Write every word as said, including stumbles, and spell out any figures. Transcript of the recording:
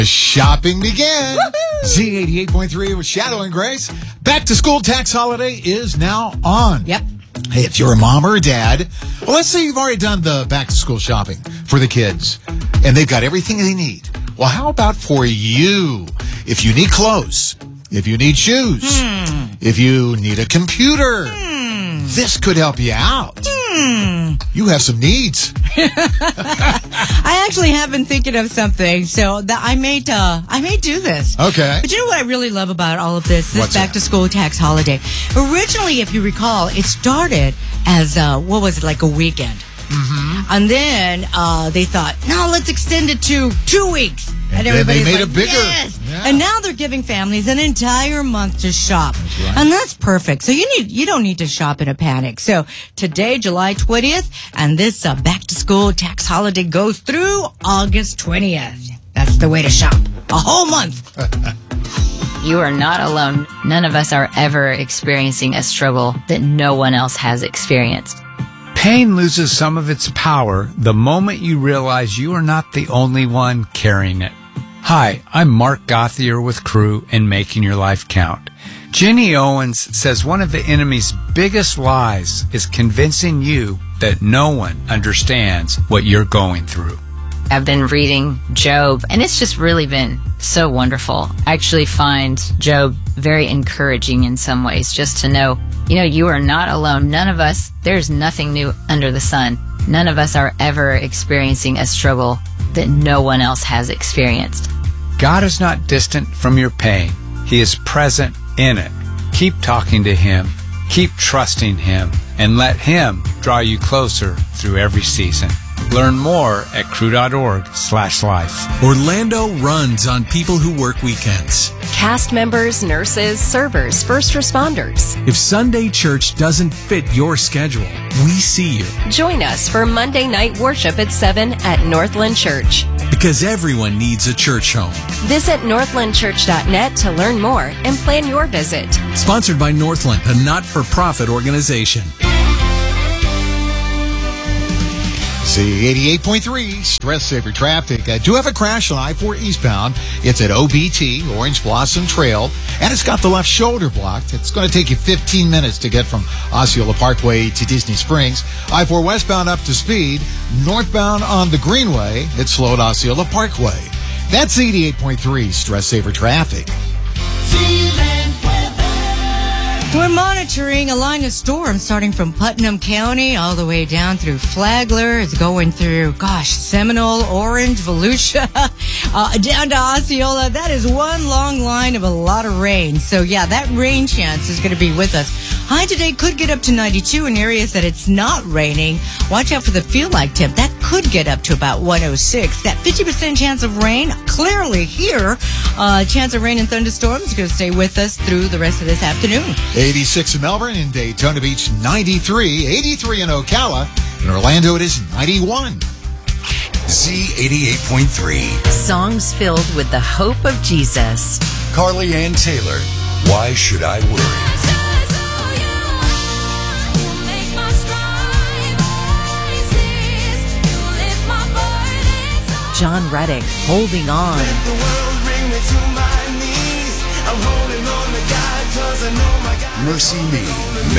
Shopping began. Z eighty-eight point three with Shadow and Grace. Back to school tax holiday is now on. Yep. Hey, if you're a mom or a dad, well, let's say you've already done the back to school shopping for the kids and they've got everything they need. Well, how about for you? If you need clothes, if you need shoes, Hmm. if you need a computer, Hmm. this could help you out. Hmm. You have some needs. I actually have been thinking of something, so that I may, uh, I may do this. Okay. But you know what I really love about all of this? This What's back that? to school tax holiday. Originally, if you recall, it started as, uh, what was it, like a weekend. Mm-hmm. And then uh, they thought, no, let's extend it to two weeks. And And then they everybody's made like, it bigger. Yes. Yeah. And now they're giving families an entire month to shop. right. And that's perfect. So you need you don't need to shop in a panic. So today, July twentieth, and this uh, back to school tax holiday goes through August twentieth. That's the way to shop. A whole month. You are not alone. None of us are ever experiencing a struggle that no one else has experienced. Pain loses some of its power the moment you realize you are not the only one carrying it. Hi, I'm Mark Gothier with Crew and Making Your Life Count. Jenny Owens says one of the enemy's biggest lies is convincing you that no one understands what you're going through. I've been reading Job, and it's just really been so wonderful. I actually find Job very encouraging in some ways, just to know, you know, you are not alone. None of us, there's nothing new under the sun. None of us are ever experiencing a struggle that no one else has experienced. God is not distant from your pain. He is present in it. Keep talking to Him, keep trusting Him, and let Him draw you closer through every season. Learn more at crew.org slash life. Orlando runs on people who work weekends. Cast members, nurses, servers, first responders. If Sunday church doesn't fit your schedule, we see you. Join us for Monday night worship at seven at Northland Church. Because everyone needs a church home. Visit northland church dot net to learn more and plan your visit. Sponsored by Northland, a not-for-profit organization. Z eighty-eight point three, Stress Saver Traffic. I do have a crash on I four eastbound. It's at O B T, Orange Blossom Trail, and it's got the left shoulder blocked. It's going to take you fifteen minutes to get from Osceola Parkway to Disney Springs. I four westbound up to speed. Northbound on the Greenway, it's slow at Osceola Parkway. That's eighty-eight point three, Stress Saver Traffic. We're monitoring a line of storms starting from Putnam County all the way down through Flagler. It's going through, gosh, Seminole, Orange, Volusia, uh, down to Osceola. That is one long line of a lot of rain. So, yeah, that rain chance is going to be with us. High today could get up to ninety-two in areas that it's not raining. Watch out for the feel-like temp. That could get up to about one oh six. That fifty percent chance of rain, clearly here. Uh, chance of rain and thunderstorms is going to stay with us through the rest of this afternoon. eighty-six in Melbourne, in Daytona Beach, ninety-three, eighty-three in Ocala. In Orlando, it is ninety-one. Z eighty-eight point three. Songs filled with the hope of Jesus. Carly Ann Taylor. Why should I worry? John Reddick, Holding On. Mercy Me.